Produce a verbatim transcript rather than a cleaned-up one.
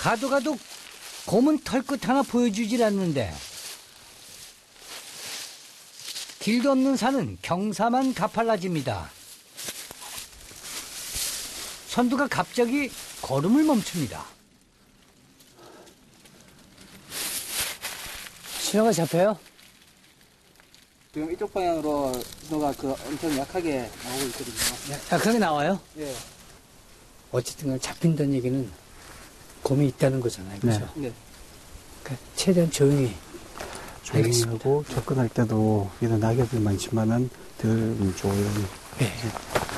가도 가도 곰은 털끝 하나 보여주질 않는데 길도 없는 산은 경사만 가팔라집니다. 선두가 갑자기 걸음을 멈춥니다. 신호가 잡혀요? 지금 이쪽 방향으로 신호가 그 엄청 약하게 나오고 있거든요. 약하게 나와요? 예. 어쨌든 간에 잡힌다는 얘기는 곰이 있다는 거잖아요. 그죠? 네. 그러니까 최대한 조용히. 조용히 알겠습니다. 하고 접근할 때도 이런 낙엽이 많지만은 덜 조용히. 예.